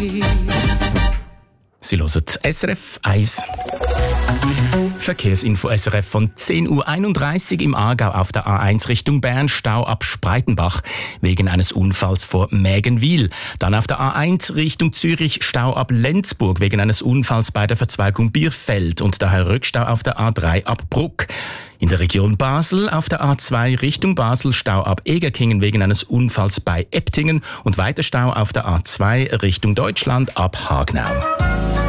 Sie hören SRF 1. Verkehrsinfo SRF von 10.31 Uhr im Aargau auf der A1 Richtung Bern, Stau ab Spreitenbach wegen eines Unfalls vor Mägenwil. Dann auf der A1 Richtung Zürich, Stau ab Lenzburg wegen eines Unfalls bei der Verzweigung Bierfeld und daher Rückstau auf der A3 ab Bruck. In der Region Basel auf der A2 Richtung Basel Stau ab Egerkingen wegen eines Unfalls bei Eptingen und weiter Stau auf der A2 Richtung Deutschland ab Hagnau.